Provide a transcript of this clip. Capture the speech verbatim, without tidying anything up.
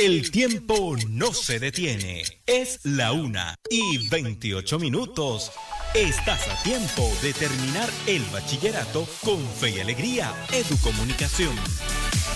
El tiempo no se detiene. Es la una y veintiocho minutos. Estás a tiempo de terminar el bachillerato con fe y alegría. Educomunicación.